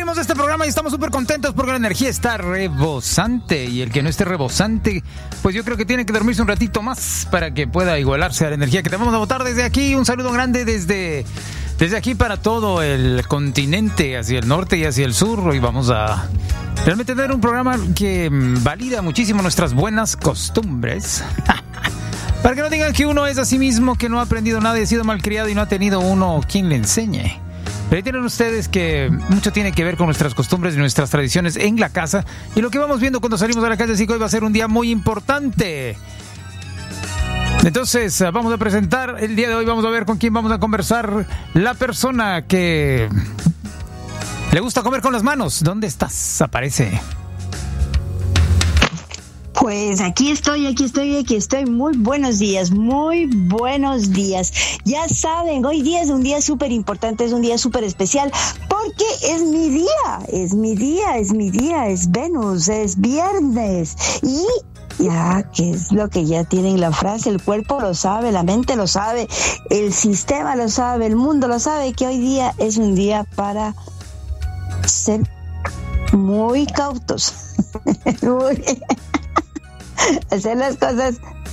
Tenemos este programa y estamos súper contentos porque la energía está rebosante. Y el que no esté rebosante, pues yo creo que tiene que dormirse un ratito más para que pueda igualarse a la energía que te vamos a botar desde aquí. Un saludo grande desde aquí para todo el continente, hacia el norte y hacia el sur. Hoy vamos a realmente tener un programa que valida muchísimo nuestras buenas costumbres. Para que no digan que uno es a sí mismo, que no ha aprendido nada y ha sido malcriado y no ha tenido uno quien le enseñe. Pero ahí tienen ustedes que mucho tiene que ver con nuestras costumbres y nuestras tradiciones en la casa. Y lo que vamos viendo cuando salimos a la calle, así que hoy va a ser un día muy importante. Entonces, vamos a presentar el día de hoy, vamos a ver con quién vamos a conversar. La persona que le gusta comer con las manos. ¿Dónde estás? Aparece. Pues aquí estoy. Muy buenos días. Ya saben, hoy día es un día súper importante, es un día súper especial, porque es mi día, es Venus, es viernes. Y ya, ¿qué es lo que ya tienen la frase? El cuerpo lo sabe, la mente lo sabe, el sistema lo sabe, el mundo lo sabe, que hoy día es un día para ser muy cautos. Hacer las cosas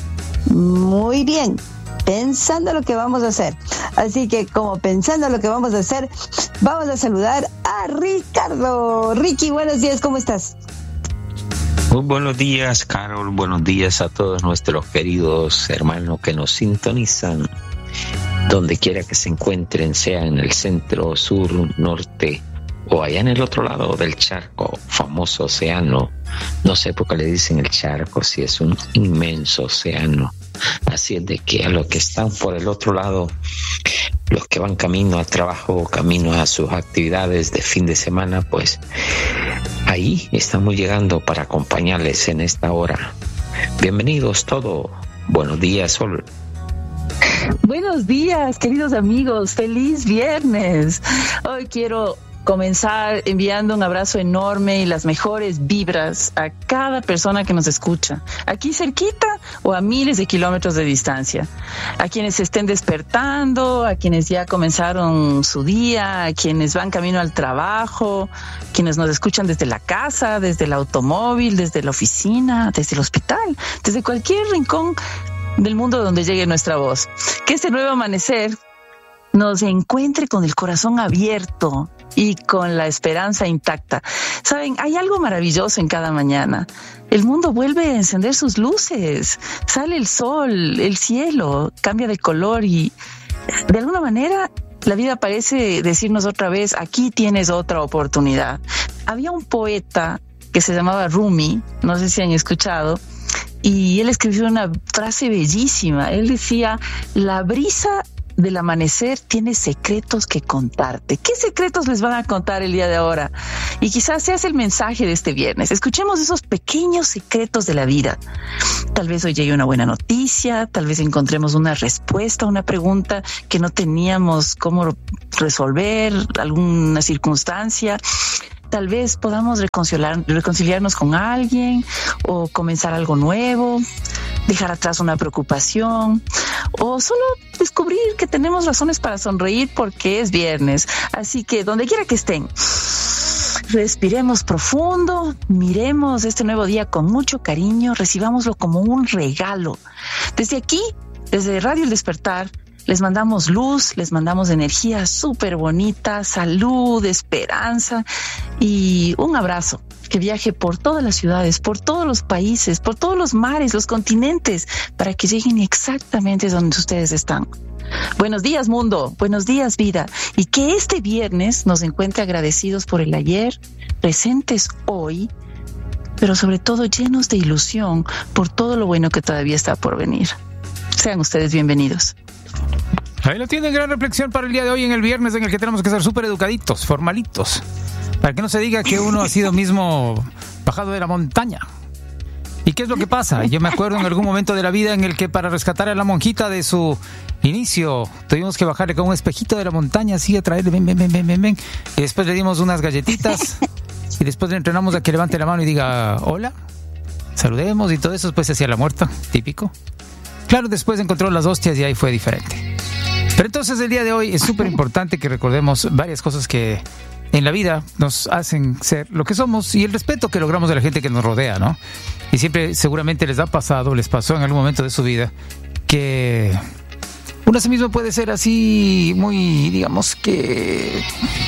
muy bien, pensando lo que vamos a hacer. Así que, como pensando lo que vamos a hacer, vamos a saludar a Ricardo. Ricky, buenos días, ¿cómo estás? Muy buenos días, Carol. Buenos días a todos nuestros queridos hermanos que nos sintonizan, donde quiera que se encuentren, sea en el centro, sur, norte o allá en el otro lado del charco, famoso océano. No sé por qué le dicen el charco, si es un inmenso océano. Así es de que a los que están por el otro lado, los que van camino al trabajo, camino a sus actividades de fin de semana, pues ahí estamos llegando para acompañarles en esta hora. Bienvenidos todos. Buenos días, Sol. Buenos días, queridos amigos. Feliz viernes. Hoy quiero comenzar enviando un abrazo enorme y las mejores vibras a cada persona que nos escucha, aquí cerquita o a miles de kilómetros de distancia, a quienes se estén despertando, a quienes ya comenzaron su día, a quienes van camino al trabajo, quienes nos escuchan desde la casa, desde el automóvil, desde la oficina, desde el hospital, desde cualquier rincón del mundo donde llegue nuestra voz. Que este nuevo amanecer nos encuentre con el corazón abierto y con la esperanza intacta. Saben, hay algo maravilloso en cada mañana. El mundo vuelve a encender sus luces, sale el sol, el cielo cambia de color y de alguna manera la vida parece decirnos otra vez, aquí tienes otra oportunidad. Había un poeta que se llamaba Rumi, no sé si han escuchado, y él escribió una frase bellísima. Él decía, la brisa del amanecer tiene secretos que contarte. ¿Qué secretos les van a contar el día de ahora? Y quizás sea el mensaje de este viernes. Escuchemos esos pequeños secretos de la vida. Tal vez hoy llegue una buena noticia, tal vez encontremos una respuesta a una pregunta que no teníamos cómo resolver, alguna circunstancia. Tal vez podamos reconciliarnos con alguien o comenzar algo nuevo, dejar atrás una preocupación o solo descubrir que tenemos razones para sonreír porque es viernes. Así que donde quiera que estén, respiremos profundo, miremos este nuevo día con mucho cariño, recibámoslo como un regalo. Desde aquí, desde Radio El Despertar, les mandamos luz, les mandamos energía súper bonita, salud, esperanza y un abrazo que viaje por todas las ciudades, por todos los países, por todos los mares, los continentes, para que lleguen exactamente donde ustedes están. Buenos días, mundo. Buenos días, vida. Y que este viernes nos encuentre agradecidos por el ayer, presentes hoy, pero sobre todo llenos de ilusión por todo lo bueno que todavía está por venir. Sean ustedes bienvenidos. Ahí lo tienen, gran reflexión para el día de hoy, en el viernes en el que tenemos que ser súper educaditos, formalitos, para que no se diga que uno ha sido mismo bajado de la montaña. ¿Y qué es lo que pasa? Yo me acuerdo en algún momento de la vida en el que para rescatar a la monjita de su inicio tuvimos que bajarle con un espejito de la montaña, así a traerle, ven, y después le dimos unas galletitas y después le entrenamos a que levante la mano y diga hola, saludemos y todo eso. Después se hacía la muerta, típico. Claro, después encontró las hostias y ahí fue diferente. Pero entonces el día de hoy es súper importante que recordemos varias cosas que en la vida nos hacen ser lo que somos y el respeto que logramos de la gente que nos rodea, ¿no? Y siempre seguramente les pasó en algún momento de su vida que uno a sí mismo puede ser así muy, digamos que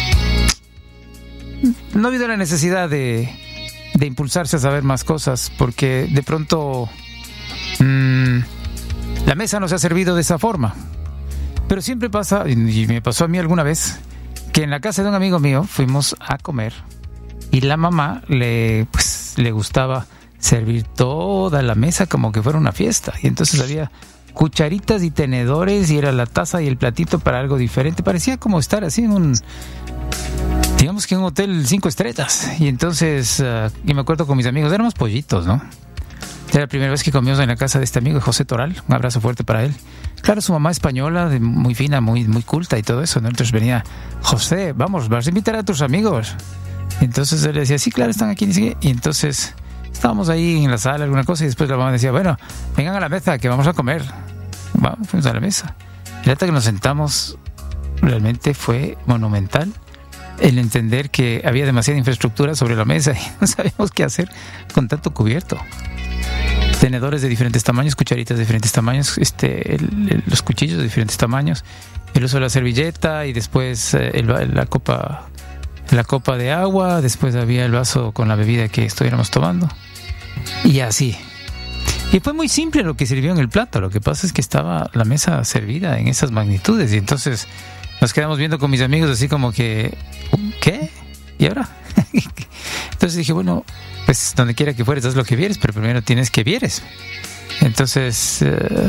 no ha habido la necesidad de impulsarse a saber más cosas, porque de pronto la mesa no se ha servido de esa forma. Pero siempre pasa, y me pasó a mí alguna vez, que en la casa de un amigo mío fuimos a comer y la mamá le gustaba servir toda la mesa como que fuera una fiesta. Y entonces había cucharitas y tenedores y era la taza y el platito para algo diferente. Parecía como estar así en un hotel 5 estrellas. Y entonces, yo me acuerdo con mis amigos, éramos pollitos, ¿no? Era la primera vez que comimos en la casa de este amigo, José Toral. Un abrazo fuerte para él. Claro, su mamá española, muy fina, muy culta y todo eso, ¿no? Entonces venía, José, vas a invitar a tus amigos. Entonces él decía, sí, claro, están aquí. Y entonces estábamos ahí en la sala, alguna cosa, y después la mamá decía, bueno, vengan a la mesa, que vamos a comer. Vamos, fuimos a la mesa. Y hasta que nos sentamos, realmente fue monumental el entender que había demasiada infraestructura sobre la mesa y no sabíamos qué hacer con tanto cubierto. Tenedores de diferentes tamaños, cucharitas de diferentes tamaños, los cuchillos de diferentes tamaños, el uso de la servilleta y después la copa de agua, después había el vaso con la bebida que estuviéramos tomando y así. Y fue muy simple lo que sirvió en el plato. Lo que pasa es que estaba la mesa servida en esas magnitudes y entonces nos quedamos viendo con mis amigos así como que ¿qué? ¿Y ahora? Entonces dije, bueno, pues donde quiera que fueres, haz lo que vieres, pero primero tienes que vieres. Entonces,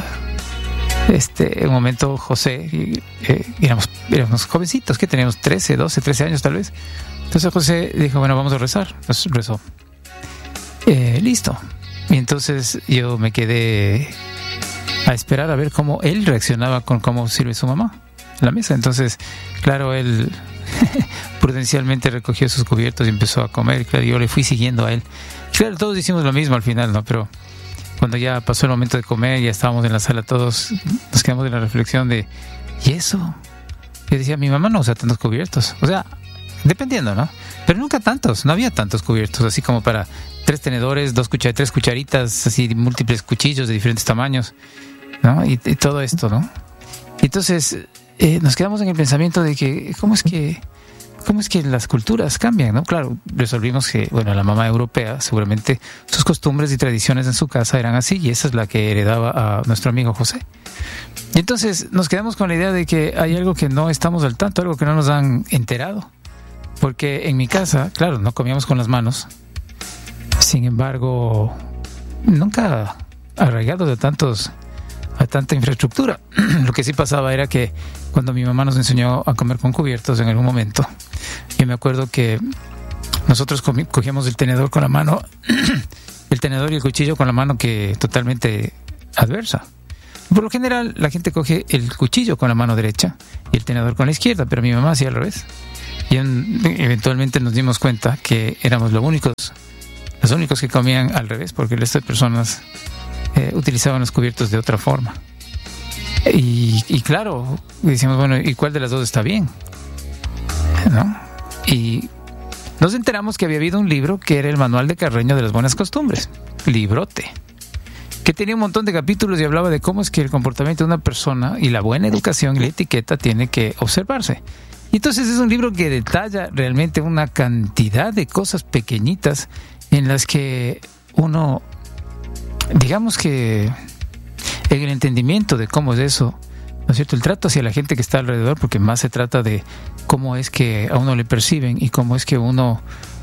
en un momento José, éramos jovencitos, que teníamos 13 años tal vez. Entonces José dijo, bueno, vamos a rezar. Entonces rezó. Listo. Y entonces yo me quedé a esperar a ver cómo él reaccionaba con cómo sirve su mamá en la mesa. Entonces, claro, él prudencialmente recogió sus cubiertos y empezó a comer. Claro, yo le fui siguiendo a él. Claro, todos hicimos lo mismo al final, ¿no? Pero cuando ya pasó el momento de comer, ya estábamos en la sala todos, nos quedamos en la reflexión de, ¿y eso? Yo decía, mi mamá no usa tantos cubiertos. O sea, dependiendo, ¿no? Pero nunca tantos, no había tantos cubiertos, así como para 3 tenedores, 3 cucharitas, así múltiples cuchillos de diferentes tamaños, ¿no? Y todo esto, ¿no? Entonces nos quedamos en el pensamiento de que ¿cómo es que las culturas cambian, ¿no? Claro, resolvimos que, bueno, la mamá europea seguramente sus costumbres y tradiciones en su casa eran así y esa es la que heredaba a nuestro amigo José. Y entonces nos quedamos con la idea de que hay algo que no estamos al tanto, algo que no nos han enterado. Porque en mi casa, claro, no comíamos con las manos. Sin embargo, nunca arraigados a tanta infraestructura. Lo que sí pasaba era que cuando mi mamá nos enseñó a comer con cubiertos en algún momento, yo me acuerdo que nosotros cogíamos el tenedor con la mano, el tenedor y el cuchillo con la mano que totalmente adversa. Por lo general, la gente coge el cuchillo con la mano derecha y el tenedor con la izquierda, pero mi mamá hacía al revés. Y eventualmente nos dimos cuenta que éramos los únicos que comían al revés, porque el resto de personas utilizaban los cubiertos de otra forma. Y claro, decíamos, bueno, ¿y cuál de las dos está bien? ¿No? Y nos enteramos que había habido un libro que era el Manual de Carreño de las Buenas Costumbres, librote, que tenía un montón de capítulos y hablaba de cómo es que el comportamiento de una persona y la buena educación y la etiqueta tiene que observarse. Y entonces es un libro que detalla realmente una cantidad de cosas pequeñitas en las que uno, digamos que en el entendimiento de cómo es eso, ¿no es cierto? El trato hacia la gente que está alrededor, porque más se trata de cómo es que a uno le perciben y cómo es que uno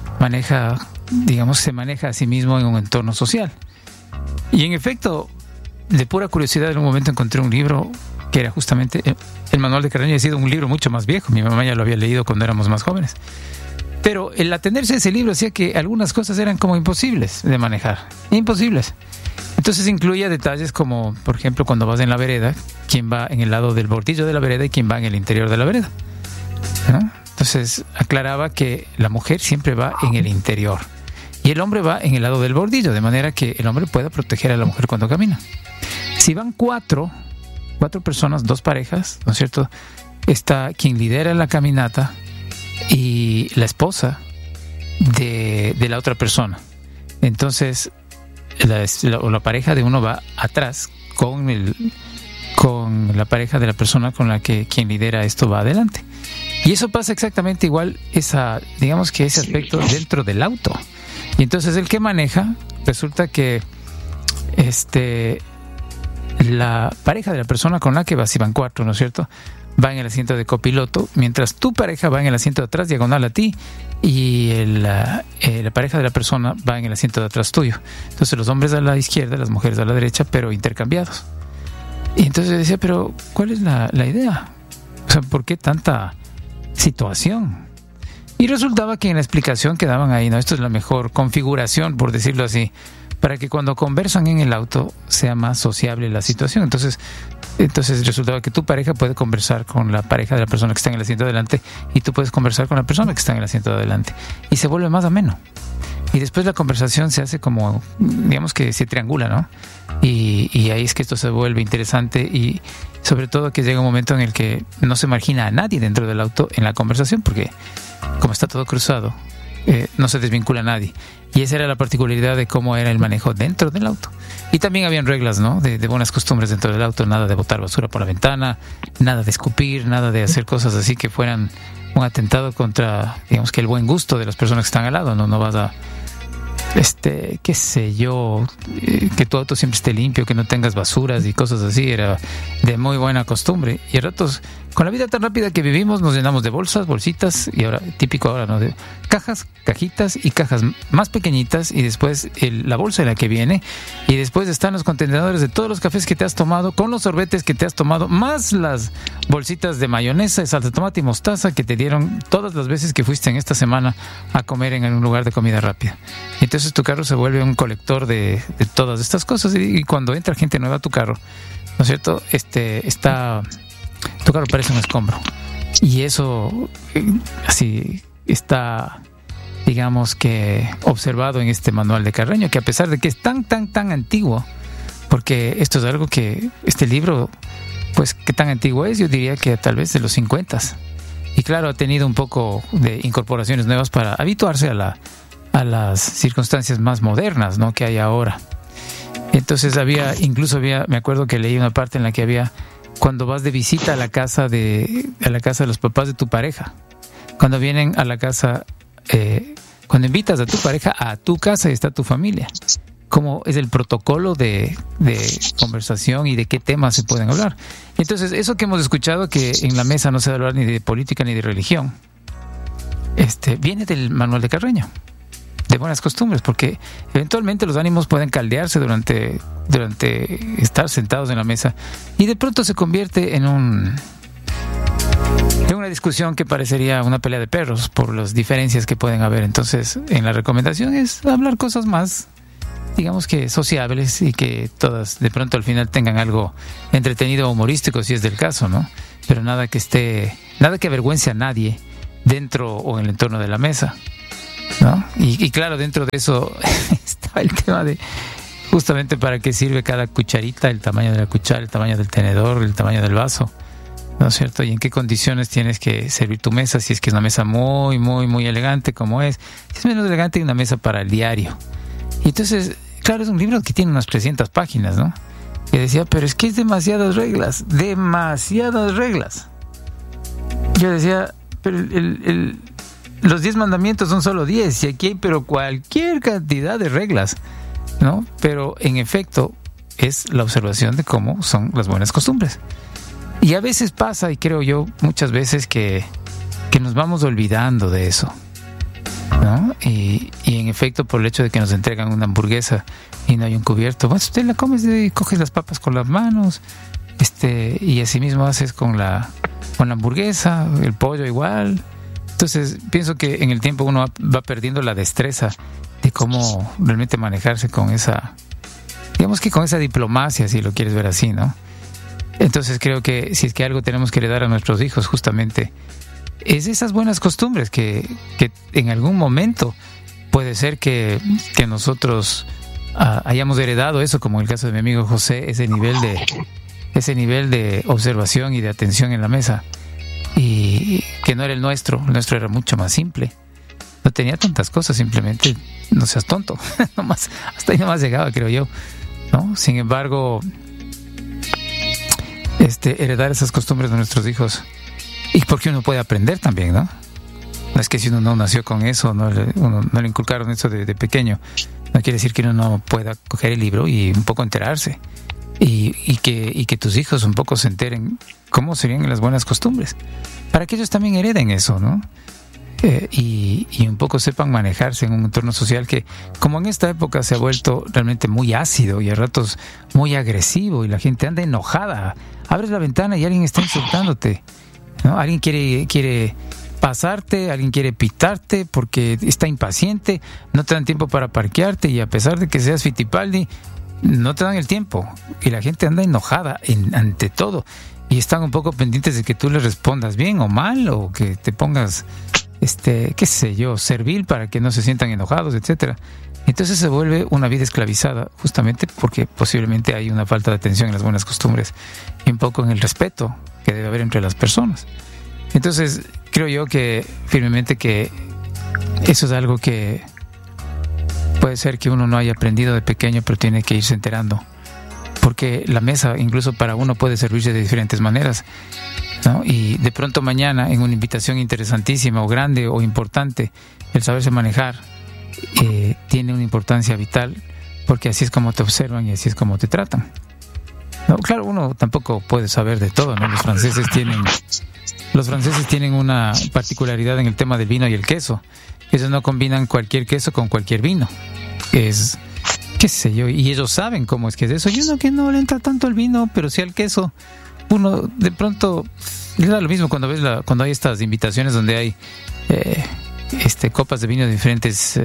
se maneja a sí mismo en un entorno social. Y en efecto, de pura curiosidad, en un momento encontré un libro que era justamente el Manual de Carreño. Ha sido un libro mucho más viejo, mi mamá ya lo había leído cuando éramos más jóvenes, pero el atenerse a ese libro hacía que algunas cosas eran como imposibles de manejar, imposibles. Entonces incluía detalles como, por ejemplo, cuando vas en la vereda, quién va en el lado del bordillo de la vereda y quién va en el interior de la vereda, ¿no? Entonces aclaraba que la mujer siempre va en el interior y el hombre va en el lado del bordillo, de manera que el hombre pueda proteger a la mujer cuando camina. Si van cuatro personas, 2 parejas, ¿no es cierto? Está quien lidera la caminata y la esposa de la otra persona. Entonces la pareja de uno va atrás con la pareja de la persona con la que quien lidera esto va adelante. Y eso pasa exactamente igual, digamos que ese aspecto dentro del auto. Y entonces el que maneja, resulta que la pareja de la persona con la que vas, si van 4, ¿no es cierto?, va en el asiento de copiloto, mientras tu pareja va en el asiento de atrás, diagonal a ti, y la pareja de la persona va en el asiento de atrás tuyo. Entonces los hombres a la izquierda, las mujeres a la derecha, pero intercambiados. Y entonces yo decía, pero ¿cuál es la idea? O sea, ¿por qué tanta situación? Y resultaba que en la explicación que daban ahí, ¿no? Esto es la mejor configuración, por decirlo así, para que cuando conversan en el auto sea más sociable la situación. Entonces resultaba que tu pareja puede conversar con la pareja de la persona que está en el asiento de adelante, y tú puedes conversar con la persona que está en el asiento de adelante, y se vuelve más ameno. Y después la conversación se hace como, digamos que se triangula, ¿no? Y ahí es que esto se vuelve interesante, y sobre todo que llega un momento en el que no se margina a nadie dentro del auto en la conversación, porque como está todo cruzado, no se desvincula a nadie. Y esa era la particularidad de cómo era el manejo dentro del auto. Y también habían reglas, ¿no?, de buenas costumbres dentro del auto. Nada de botar basura por la ventana, nada de escupir, nada de hacer cosas así que fueran un atentado contra, digamos que el buen gusto de las personas que están al lado. No vas a, qué sé yo, que tu auto siempre esté limpio, que no tengas basuras y cosas así. Era de muy buena costumbre. Y a ratos, con la vida tan rápida que vivimos, nos llenamos de bolsas, bolsitas, y ahora, típico ahora, ¿no?, de cajas, cajitas y cajas más pequeñitas, y después la bolsa en la que viene, y después están los contenedores de todos los cafés que te has tomado, con los sorbetes que te has tomado, más las bolsitas de mayonesa, de salsa de tomate y mostaza que te dieron todas las veces que fuiste en esta semana a comer en un lugar de comida rápida. Y entonces tu carro se vuelve un colector de todas estas cosas, y cuando entra gente nueva a tu carro, ¿no es cierto?, tu carro parece un escombro. Y eso así está, digamos que observado en este manual de Carreño, que a pesar de que es tan antiguo, porque esto es algo que este libro, pues qué tan antiguo es, yo diría que tal vez de los 50s, y claro, ha tenido un poco de incorporaciones nuevas para habituarse a las circunstancias más modernas, ¿no?, que hay ahora. Entonces me acuerdo que leí una parte en la que había, cuando vas de visita a la casa de los papás de tu pareja, cuando vienen a la casa, cuando invitas a tu pareja a tu casa y está tu familia, cómo es el protocolo de conversación y de qué temas se pueden hablar. Entonces, eso que hemos escuchado, que en la mesa no se va a hablar ni de política ni de religión, viene del manual de Carreño, de buenas costumbres, porque eventualmente los ánimos pueden caldearse durante estar sentados en la mesa, y de pronto se convierte en una discusión que parecería una pelea de perros por las diferencias que pueden haber. Entonces, en la recomendación es hablar cosas más, digamos que sociables, y que todas de pronto al final tengan algo entretenido o humorístico, si es del caso, ¿no? Pero nada que avergüence a nadie dentro o en el entorno de la mesa, ¿no? Y claro, dentro de eso está el tema de justamente para qué sirve cada cucharita, el tamaño de la cuchara, el tamaño del tenedor, el tamaño del vaso, ¿no es cierto? Y en qué condiciones tienes que servir tu mesa, si es que es una mesa muy, muy, muy elegante, como es. Si es menos elegante, una mesa para el diario. Y entonces, claro, es un libro que tiene unas 300 páginas, ¿no? Y decía, pero es que es demasiadas reglas. Yo decía, pero los 10 mandamientos son solo 10, y aquí hay pero cualquier cantidad de reglas, ¿no? Pero en efecto es la observación de cómo son las buenas costumbres. Y a veces pasa, y creo yo muchas veces, que nos vamos olvidando de eso, ¿no? Y en efecto, por el hecho de que nos entregan una hamburguesa y no hay un cubierto, bueno, usted la comes y coges las papas con las manos, y así mismo haces con la hamburguesa, el pollo igual. Entonces pienso que en el tiempo uno va perdiendo la destreza de cómo realmente manejarse con esa, digamos que con esa diplomacia, si lo quieres ver así, ¿no? Entonces creo que si es que algo tenemos que heredar a nuestros hijos, justamente es esas buenas costumbres que en algún momento puede ser que nosotros hayamos heredado eso, como en el caso de mi amigo José, ese nivel de observación y de atención en la mesa. Y que no era el nuestro era mucho más simple. No tenía tantas cosas, simplemente no seas tonto. Nomás, hasta ahí nomás llegaba, creo yo, ¿no? Sin embargo, heredar esas costumbres de nuestros hijos, y porque uno puede aprender también, ¿no? No es que si uno no nació con eso, no le inculcaron eso de pequeño, no quiere decir que uno no pueda coger el libro y un poco enterarse, y que tus hijos un poco se enteren cómo serían las buenas costumbres, para que ellos también hereden eso, ¿no? Y un poco sepan manejarse en un entorno social que, como en esta época se ha vuelto realmente muy ácido y a ratos muy agresivo, y la gente anda enojada. Abres la ventana y alguien está insultándote, ¿no? Alguien quiere pasarte, alguien quiere pitarte porque está impaciente, no te dan tiempo para parquearte, y a pesar de que seas Fittipaldi, no te dan el tiempo, y la gente anda enojada ante todo, y están un poco pendientes de que tú les respondas bien o mal, o que te pongas qué sé yo, servil para que no se sientan enojados, etcétera. Entonces se vuelve una vida esclavizada, justamente porque posiblemente hay una falta de atención en las buenas costumbres y un poco en el respeto que debe haber entre las personas. Entonces creo yo que firmemente que eso es algo que puede ser que uno no haya aprendido de pequeño, pero tiene que irse enterando, porque la mesa incluso para uno puede servirse de diferentes maneras, ¿no? Y de pronto mañana, en una invitación interesantísima o grande o importante, el saberse manejar tiene una importancia vital, porque así es como te observan y así es como te tratan, ¿no? Claro, uno tampoco puede saber de todo, ¿no? Los franceses tienen una particularidad en el tema del vino y el queso. Ellos no combinan cualquier queso con cualquier vino. Es, qué sé yo, y ellos saben cómo es que es eso. Y uno que no le entra tanto el vino, pero sí al queso, uno de pronto le da lo mismo cuando hay estas invitaciones donde hay copas de vino de diferentes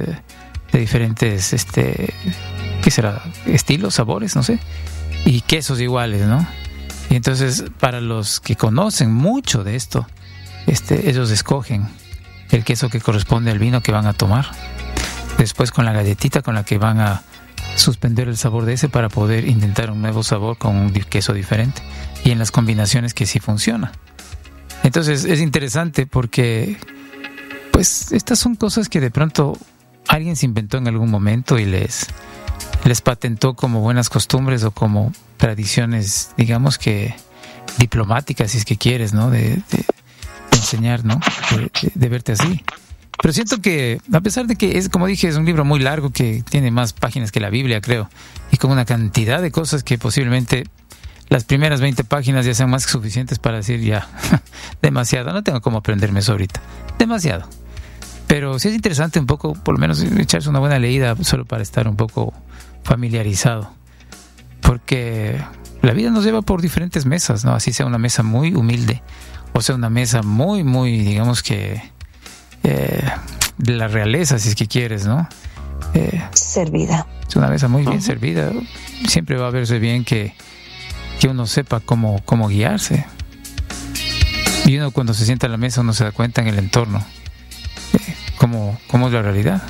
¿qué será? Estilos, sabores, no sé, y quesos iguales, ¿no? Y entonces, para los que conocen mucho de esto, ellos escogen el queso que corresponde al vino que van a tomar, después con la galletita con la que van a suspender el sabor de ese para poder intentar un nuevo sabor con un queso diferente, y en las combinaciones que sí funciona. Entonces es interesante porque pues estas son cosas que de pronto alguien se inventó en algún momento y les patentó como buenas costumbres o como tradiciones, digamos que diplomáticas, si es que quieres, ¿no? De enseñar, ¿no? De verte así. Pero siento que, a pesar de que es, como dije, es un libro muy largo que tiene más páginas que la Biblia, creo, y con una cantidad de cosas que posiblemente las primeras 20 páginas ya sean más que suficientes para decir ya, demasiado, no tengo cómo aprenderme eso ahorita, demasiado. Pero sí es interesante un poco, por lo menos echarse una buena leída solo para estar un poco familiarizado, porque la vida nos lleva por diferentes mesas, ¿no? Así sea una mesa muy humilde o sea una mesa muy, muy, digamos que de la realeza, si es que quieres, ¿no? Servida. Es una mesa muy bien servida. Siempre va a verse bien que uno sepa cómo guiarse. Y uno cuando se sienta a la mesa uno se da cuenta en el entorno cómo es la realidad.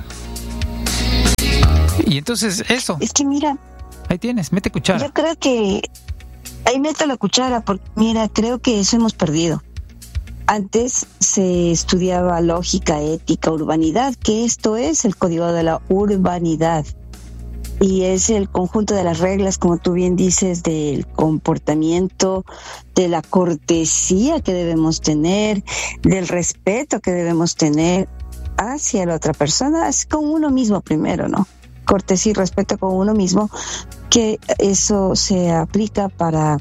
Y entonces eso. Es que mira, ahí tienes, mete cuchara. Yo creo que ahí meto la cuchara porque mira, creo que eso hemos perdido. Antes se estudiaba lógica, ética, urbanidad, que esto es el código de la urbanidad. Y es el conjunto de las reglas, como tú bien dices, del comportamiento, de la cortesía que debemos tener, del respeto que debemos tener hacia la otra persona, es con uno mismo primero, ¿no? Cortesía y respeto con uno mismo, que eso se aplica para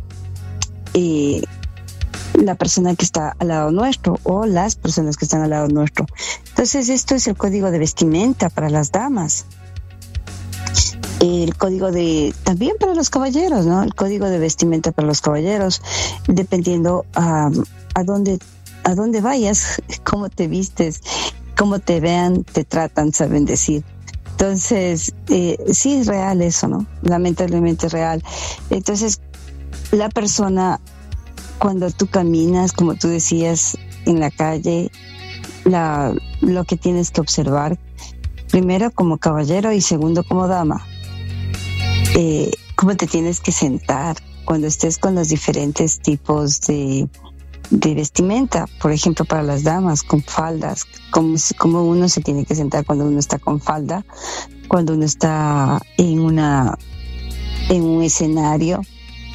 la persona que está al lado nuestro o las personas que están al lado nuestro. Entonces esto es el código de vestimenta para las damas. El código también para los caballeros, ¿no? El código de vestimenta para los caballeros, dependiendo a dónde vayas, cómo te vistes, cómo te vean, te tratan, saben decir. Entonces, sí es real eso, ¿no? Lamentablemente es real. Entonces, la persona, cuando tú caminas, como tú decías, en la calle, lo que tienes que observar, primero como caballero y segundo como dama, cómo te tienes que sentar cuando estés con los diferentes tipos de vestimenta, por ejemplo, para las damas con faldas, como uno se tiene que sentar cuando uno está con falda, cuando uno está en un escenario.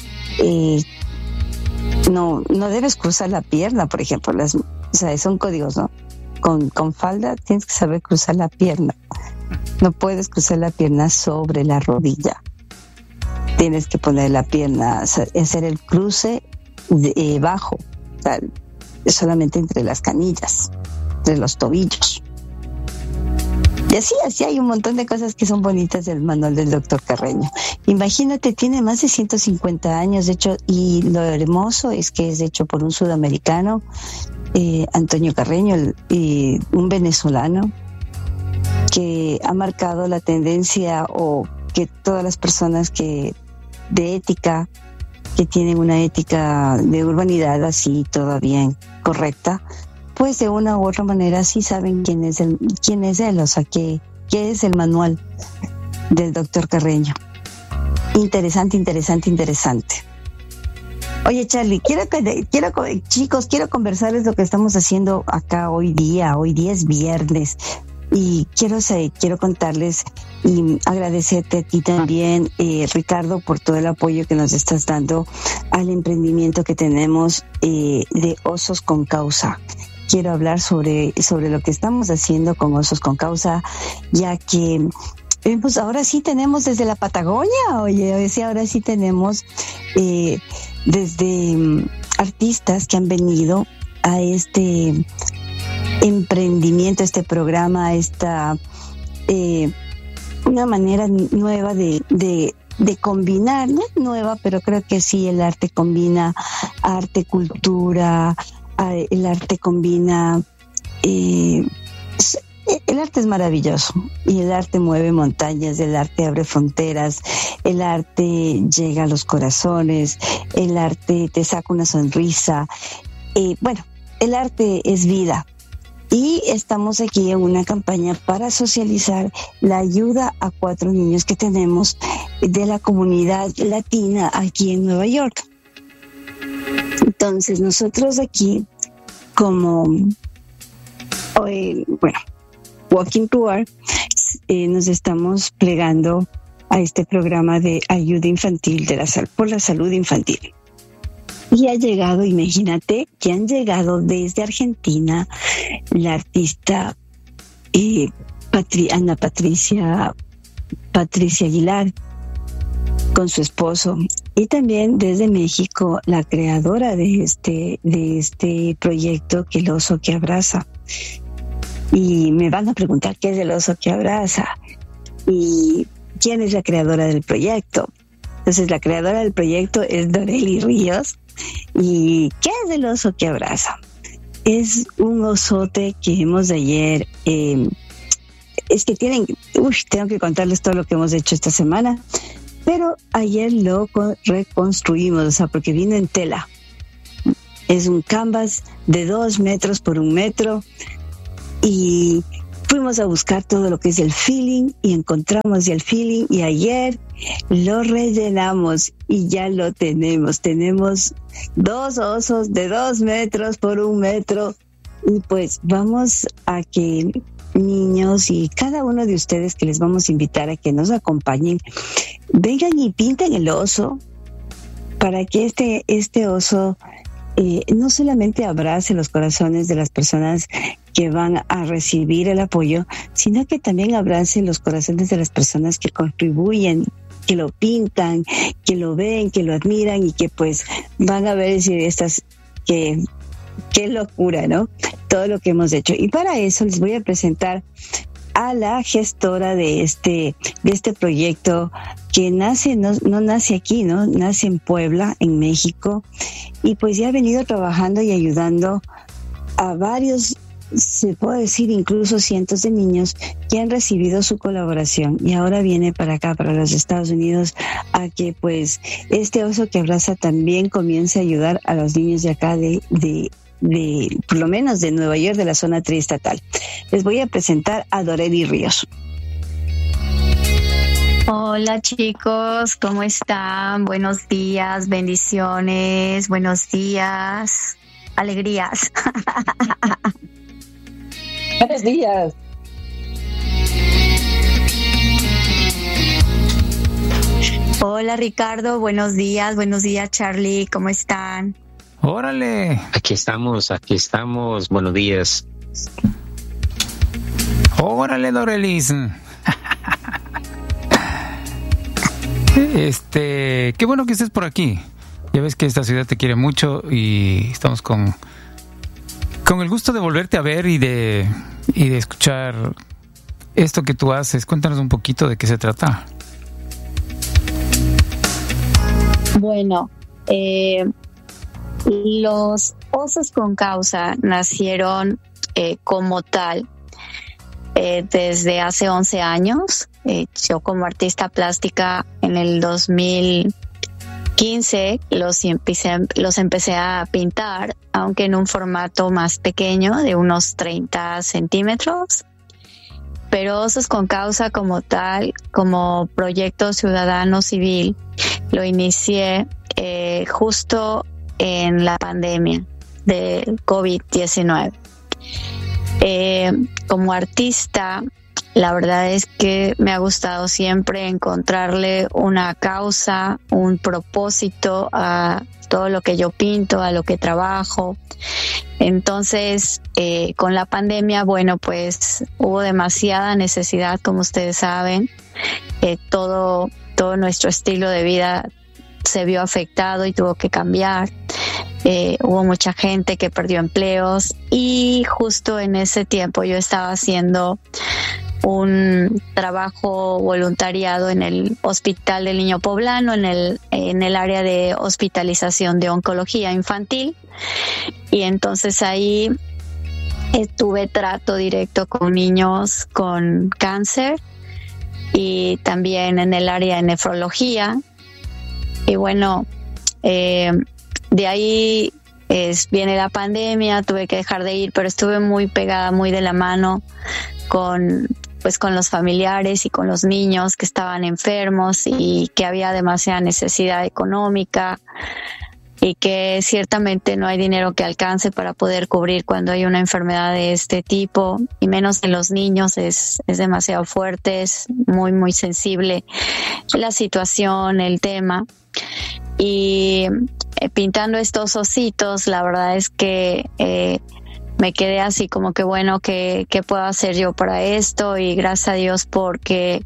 No debes cruzar la pierna, por ejemplo. Son códigos, ¿no? Con falda tienes que saber cruzar la pierna. No puedes cruzar la pierna sobre la rodilla. Tienes que poner la pierna, hacer el cruce bajo, o sea, solamente entre las canillas, entre los tobillos. Y así hay un montón de cosas que son bonitas del manual del doctor Carreño. Imagínate, tiene más de 150 años, de hecho, y lo hermoso es que es hecho por un sudamericano, Antonio Carreño, un venezolano, que ha marcado la tendencia, o que todas las personas de ética, que tienen una ética de urbanidad así toda bien correcta, pues de una u otra manera sí saben quién es él, o sea, qué es el manual del doctor Carreño. Interesante. Oye, Charlie, chicos, quiero conversarles lo que estamos haciendo acá hoy día. Hoy día es viernes. Y quiero contarles y agradecerte a ti también, Ricardo, por todo el apoyo que nos estás dando al emprendimiento que tenemos de Osos con Causa. Quiero hablar sobre lo que estamos haciendo con Osos con Causa, ya que pues ahora sí tenemos desde la Patagonia, ahora sí tenemos desde artistas que han venido a este emprendimiento, este programa, una manera nueva de combinar, no nueva, pero creo que sí, el arte combina arte, cultura, el arte combina, el arte es maravilloso, y el arte mueve montañas, el arte abre fronteras, el arte llega a los corazones, el arte te saca una sonrisa, el arte es vida. Y estamos aquí en una campaña para socializar la ayuda a 4 niños que tenemos de la comunidad latina aquí en Nueva York. Entonces nosotros aquí, como Walking Toward, nos estamos plegando a este programa de ayuda infantil por la salud infantil. Y ha llegado, imagínate, que han llegado desde Argentina la artista Ana Patricia Aguilar con su esposo, y también desde México la creadora de este proyecto, que el oso que abraza. Y me van a preguntar qué es el oso que abraza y quién es la creadora del proyecto. Entonces, la creadora del proyecto es Doreli Ríos. ¿Y qué es el oso que abraza? Es un osote que hemos de ayer. Es que tengo que contarles todo lo que hemos hecho esta semana, pero ayer lo reconstruimos, o sea, porque vino en tela. Es un canvas de 2 metros por 1 metro, y fuimos a buscar todo lo que es el feeling, y encontramos el feeling, y ayer lo rellenamos y ya lo tenemos. Tenemos 2 osos de 2 metros por 1 metro, y pues vamos a que niños y cada uno de ustedes, que les vamos a invitar a que nos acompañen, vengan y pinten el oso, para que este oso no solamente abrace los corazones de las personas que van a recibir el apoyo, sino que también abrace los corazones de las personas que contribuyen, que lo pintan, que lo ven, que lo admiran, y que pues van a ver y decir, qué locura, ¿no? Todo lo que hemos hecho. Y para eso les voy a presentar a la gestora de este proyecto, que no nace aquí, ¿no? Nace en Puebla, en México, y pues ya ha venido trabajando y ayudando a varios, se puede decir incluso cientos de niños que han recibido su colaboración, y ahora viene para acá, para los Estados Unidos, a que pues este oso que abraza también comience a ayudar a los niños de acá, de por lo menos de Nueva York, de la zona triestatal. Les voy a presentar a Doreli Ríos. Hola chicos, ¿cómo están? Buenos días, bendiciones, buenos días. alegrías. Buenos días. Hola Ricardo, buenos días Charlie, ¿cómo están? ¡Órale! Aquí estamos, buenos días. ¡Órale, Dorelis! Qué bueno que estés por aquí. Ya ves que esta ciudad te quiere mucho y estamos con el gusto de volverte a ver y de escuchar esto que tú haces. Cuéntanos un poquito de qué se trata. Bueno, los Osos con Causa nacieron como tal desde hace 11 años. Yo como artista plástica en el 2015 los empecé a pintar, aunque en un formato más pequeño de unos 30 centímetros. Pero Osos con Causa como tal, como proyecto ciudadano civil, lo inicié justo en la pandemia del COVID-19. Como artista, la verdad es que me ha gustado siempre encontrarle una causa, un propósito a todo lo que yo pinto, a lo que trabajo. Entonces, con la pandemia, bueno, pues hubo demasiada necesidad, como ustedes saben. Todo nuestro estilo de vida se vio afectado y tuvo que cambiar. Hubo mucha gente que perdió empleos y justo en ese tiempo yo estaba haciendo un trabajo voluntariado en el Hospital del Niño Poblano, en el área de hospitalización de oncología infantil, y entonces ahí tuve trato directo con niños con cáncer y también en el área de nefrología. Y bueno, de ahí viene la pandemia, tuve que dejar de ir, pero estuve muy pegada, muy de la mano con los familiares y con los niños que estaban enfermos y que había demasiada necesidad económica y que ciertamente no hay dinero que alcance para poder cubrir cuando hay una enfermedad de este tipo, y menos en los niños. Es demasiado fuerte, es muy, muy sensible la situación, el tema. Y pintando estos ositos, la verdad es que me quedé así como que bueno, ¿qué puedo hacer yo para esto? Y gracias a Dios porque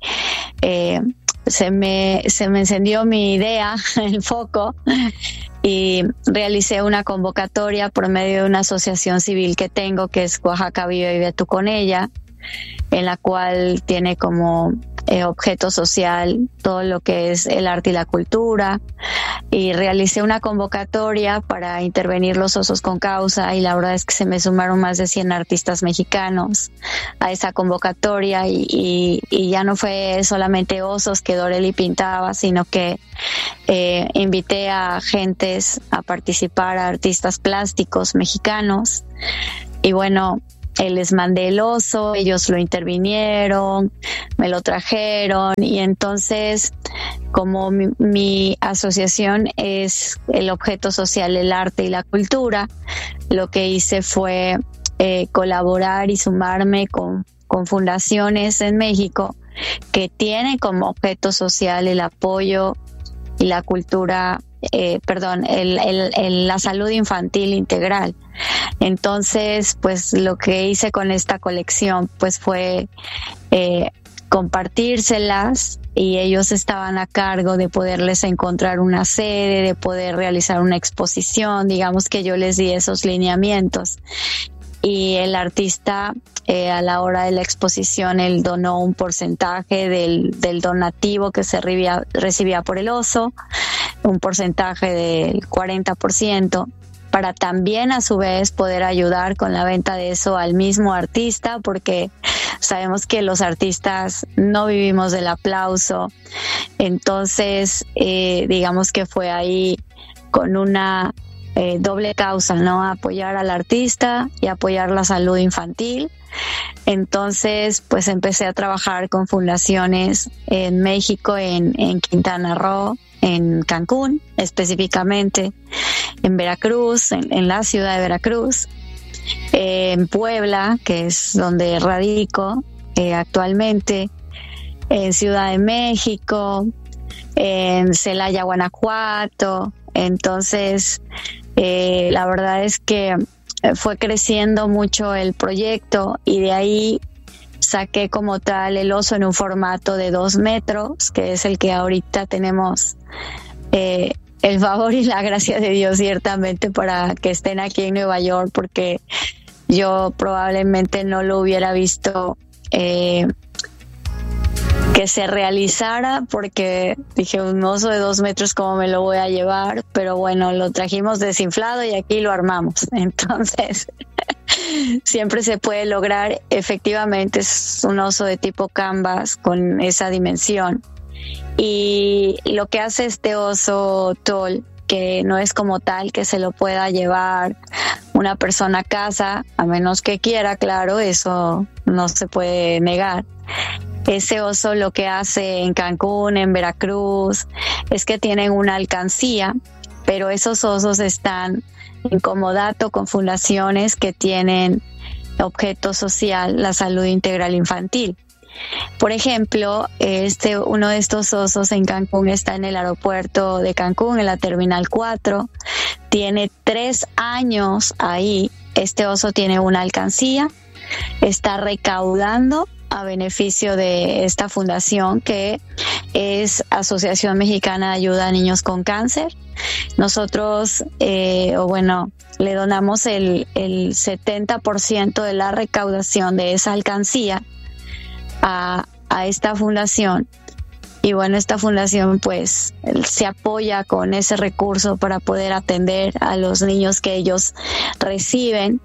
se me encendió mi idea, el foco, y realicé una convocatoria por medio de una asociación civil que tengo, que es Oaxaca Vive y Vive Tú con Ella, en la cual tiene como objeto social todo lo que es el arte y la cultura, y realicé una convocatoria para intervenir los Osos con Causa, y la verdad es que se me sumaron más de 100 artistas mexicanos a esa convocatoria, y ya no fue solamente osos que Doreli pintaba, sino que invité a gentes a participar, a artistas plásticos mexicanos, y bueno, les mandé el oso, ellos lo intervinieron, me lo trajeron, y entonces, como mi asociación es el objeto social, el arte y la cultura, lo que hice fue colaborar y sumarme con fundaciones en México que tienen como objeto social el apoyo y la cultura, la salud infantil integral. Entonces, pues lo que hice con esta colección pues fue compartírselas, y ellos estaban a cargo de poderles encontrar una sede, de poder realizar una exposición. Digamos que yo les di esos lineamientos, y el artista a la hora de la exposición él donó un porcentaje del donativo que se recibía por el oso, un porcentaje del 40%, para también a su vez poder ayudar con la venta de eso al mismo artista, porque sabemos que los artistas no vivimos del aplauso. Entonces, digamos que fue ahí con una doble causa, ¿no? Apoyar al artista y apoyar la salud infantil. Entonces, pues empecé a trabajar con fundaciones en México, en Quintana Roo, en Cancún, específicamente en Veracruz, en la ciudad de Veracruz, en Puebla, que es donde radico actualmente, en Ciudad de México, en Celaya, Guanajuato. Entonces, la verdad es que fue creciendo mucho el proyecto y de ahí saqué como tal el oso en un formato de 2 metros, que es el que ahorita tenemos el favor y la gracia de Dios ciertamente para que estén aquí en Nueva York, porque yo probablemente no lo hubiera visto que se realizara, porque dije, un oso de 2 metros, ¿cómo me lo voy a llevar? Pero bueno, lo trajimos desinflado y aquí lo armamos. Entonces, siempre se puede lograr. Efectivamente, es un oso de tipo canvas con esa dimensión. Y lo que hace este oso tall, que no es como tal que se lo pueda llevar una persona a casa, a menos que quiera, claro, eso no se puede negar. Ese oso lo que hace en Cancún, en Veracruz, es que tienen una alcancía, pero esos osos están en comodato con fundaciones que tienen objeto social la salud integral infantil. Por ejemplo, uno de estos osos en Cancún está en el aeropuerto de Cancún, en la Terminal 4. Tiene 3 años ahí. Este oso tiene una alcancía, está recaudando a beneficio de esta fundación que es Asociación Mexicana de Ayuda a Niños con Cáncer. Nosotros, le donamos el 70% de la recaudación de esa alcancía a esta fundación. Y bueno, esta fundación pues se apoya con ese recurso para poder atender a los niños que ellos reciben.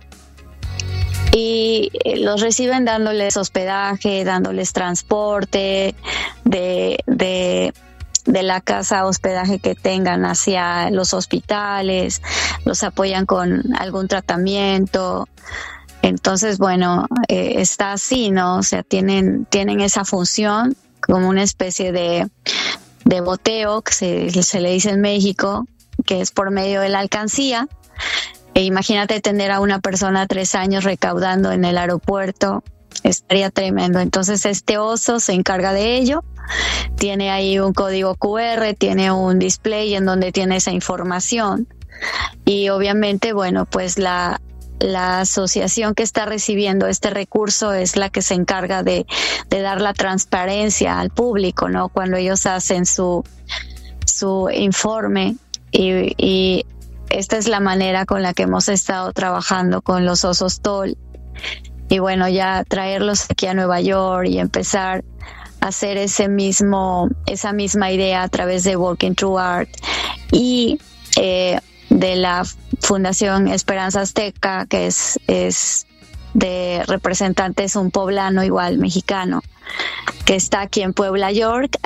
Y los reciben dándoles hospedaje, dándoles transporte de la casa hospedaje que tengan hacia los hospitales, los apoyan con algún tratamiento. Entonces, bueno, está así, ¿no? O sea, tienen esa función como una especie de boteo que se le dice en México, que es por medio de la alcancía. E imagínate tener a una persona 3 años recaudando en el aeropuerto, estaría tremendo. Entonces este oso se encarga de ello, tiene ahí un código QR, tiene un display en donde tiene esa información y obviamente, bueno, pues la asociación que está recibiendo este recurso es la que se encarga de dar la transparencia al público, ¿no? Cuando ellos hacen su informe y esta es la manera con la que hemos estado trabajando con los osos tall. Y bueno, ya traerlos aquí a Nueva York y empezar a hacer esa misma idea a través de Walking Through Art y de la Fundación Esperanza Azteca, que es de representantes, un poblano igual mexicano que está aquí en Puebla, York.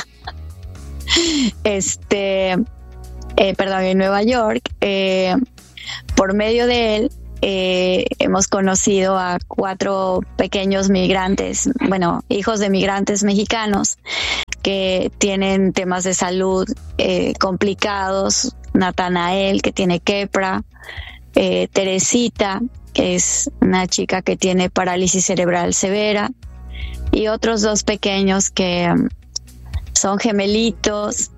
En Nueva York. Por medio de él hemos conocido a 4 pequeños migrantes, hijos de migrantes mexicanos que tienen temas de salud complicados. Natanael, que tiene quepra, Teresita, que es una chica que tiene parálisis cerebral severa, y otros 2 pequeños que son gemelitos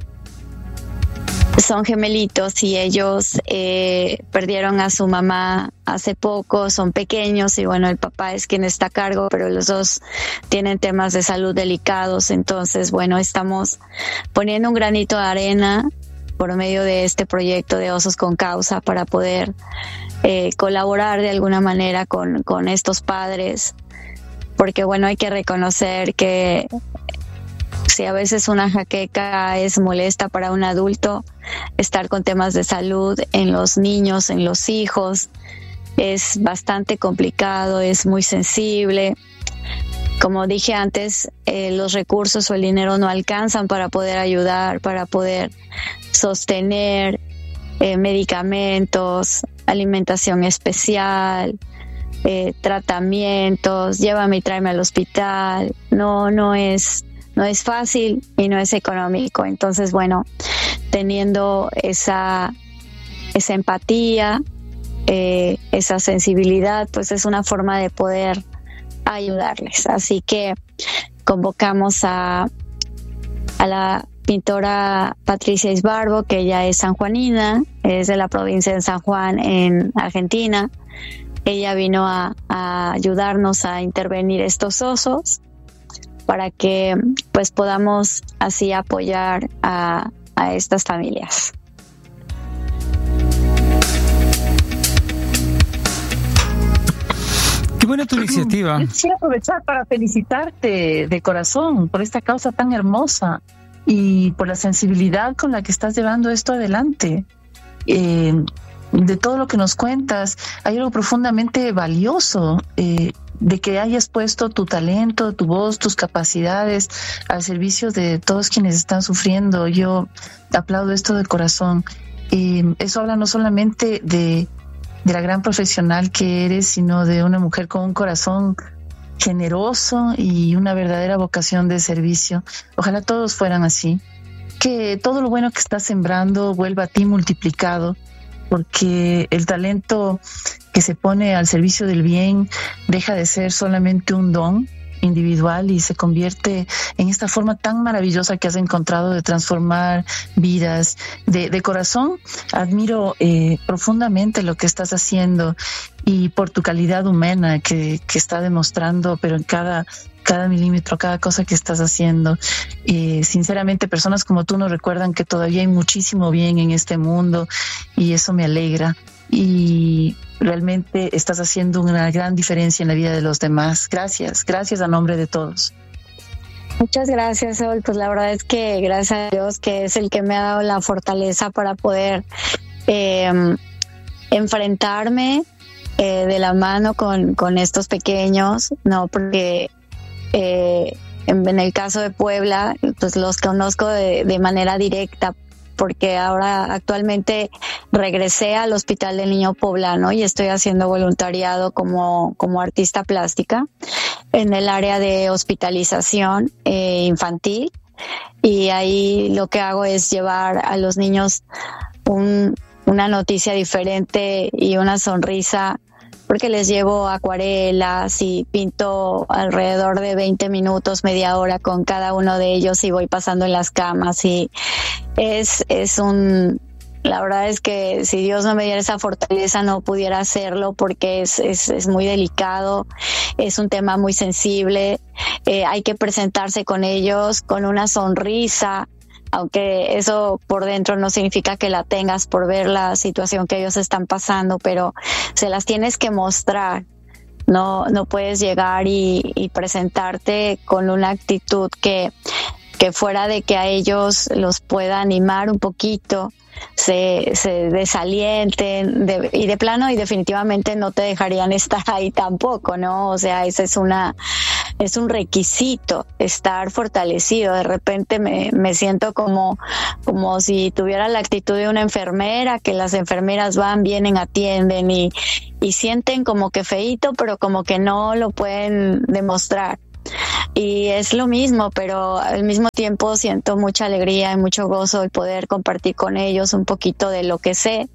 y ellos perdieron a su mamá hace poco, son pequeños y bueno, el papá es quien está a cargo, pero los 2 tienen temas de salud delicados. Entonces, bueno, estamos poniendo un granito de arena por medio de este proyecto de Osos con Causa para poder colaborar de alguna manera con estos padres, porque bueno, hay que reconocer que si a veces una jaqueca es molesta para un adulto, estar con temas de salud en los niños, en los hijos, es bastante complicado, es muy sensible. Como dije antes, los recursos o el dinero no alcanzan para poder ayudar, para poder sostener medicamentos, alimentación especial, tratamientos, llévame y tráeme al hospital. No es no es fácil y no es económico. Entonces, bueno, teniendo esa empatía, esa sensibilidad, pues es una forma de poder ayudarles. Así que convocamos a la pintora Patricia Isbarbo, que ella es sanjuanina, es de la provincia de San Juan en Argentina. Ella vino a ayudarnos a intervenir estos osos para que pues podamos así apoyar a estas familias. Qué buena tu iniciativa. Yo quisiera aprovechar para felicitarte de corazón por esta causa tan hermosa y por la sensibilidad con la que estás llevando esto adelante. De todo lo que nos cuentas, hay algo profundamente valioso de que hayas puesto tu talento, tu voz, tus capacidades al servicio de todos quienes están sufriendo. Yo aplaudo esto de corazón. Eso habla no solamente de la gran profesional que eres, sino de una mujer con un corazón generoso y una verdadera vocación de servicio. Ojalá todos fueran así. Que todo lo bueno que estás sembrando vuelva a ti multiplicado, porque el talento que se pone al servicio del bien deja de ser solamente un don individual y se convierte en esta forma tan maravillosa que has encontrado de transformar vidas. De corazón admiro profundamente lo que estás haciendo y por tu calidad humana que está demostrando, pero en cada milímetro, cada cosa que estás haciendo. Sinceramente, personas como tú nos recuerdan que todavía hay muchísimo bien en este mundo y eso me alegra. Y realmente estás haciendo una gran diferencia en la vida de los demás. Gracias a nombre de todos. Muchas gracias, Sol. Pues la verdad es que gracias a Dios, que es el que me ha dado la fortaleza para poder enfrentarme de la mano con estos pequeños, ¿no? Porque en el caso de Puebla, pues los conozco de manera directa, porque ahora actualmente regresé al Hospital del Niño Poblano y estoy haciendo voluntariado como artista plástica en el área de hospitalización infantil, y ahí lo que hago es llevar a los niños una noticia diferente y una sonrisa, porque les llevo acuarelas y pinto alrededor de 20 minutos, media hora con cada uno de ellos y voy pasando en las camas, y la verdad es que si Dios no me diera esa fortaleza no pudiera hacerlo, porque es muy delicado, es un tema muy sensible, hay que presentarse con ellos con una sonrisa, aunque eso por dentro no significa que la tengas por ver la situación que ellos están pasando, pero se las tienes que mostrar. No puedes llegar y presentarte con una actitud que fuera de que a ellos los pueda animar un poquito, se desalienten y de plano y definitivamente no te dejarían estar ahí tampoco, ¿no? O sea, ese es un requisito, estar fortalecido. De repente me siento como si tuviera la actitud de una enfermera, que las enfermeras van, vienen, atienden y sienten como que feíto, pero como que no lo pueden demostrar. Y es lo mismo, pero al mismo tiempo siento mucha alegría y mucho gozo el poder compartir con ellos un poquito de lo que sé.